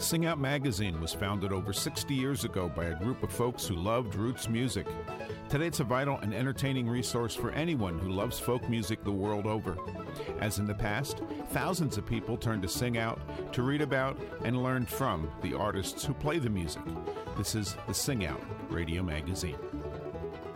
Sing Out Magazine was founded over 60 years ago by a group of folks who loved roots music. Today it's a vital and entertaining resource for anyone who loves folk music the world over. As in the past, thousands of people turn to Sing Out to read about and learn from the artists who play the music. This is the Sing Out Radio Magazine.